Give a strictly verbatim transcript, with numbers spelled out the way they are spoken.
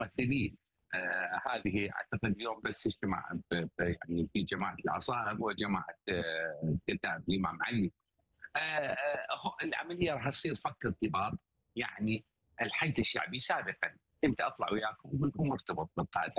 ممثلين. آآ هذه أعتقد اليوم بس اجتماع ب ب يعني في جماعة العصائب وجماعة آآ كتاب الإمام علي. آآ آآ هو العملية راح تصير فك ارتباط. يعني الحيث الشعبي سابقًا كنت أطلع وياكم ونكون مرتبط بالقائد